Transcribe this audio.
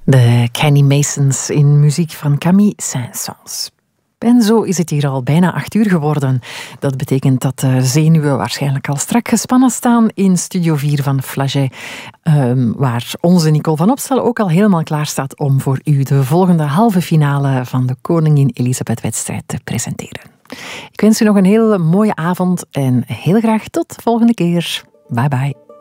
De Kenny Masons in muziek van Camille Saint-Saëns. En zo is het hier al bijna 8 uur geworden. Dat betekent dat de zenuwen waarschijnlijk al strak gespannen staan in Studio 4 van Flagey, waar onze Nicole van Opstal ook al helemaal klaar staat om voor u de volgende halve finale van de Koningin Elisabeth-wedstrijd te presenteren. Ik wens u nog een hele mooie avond en heel graag tot de volgende keer. Bye bye.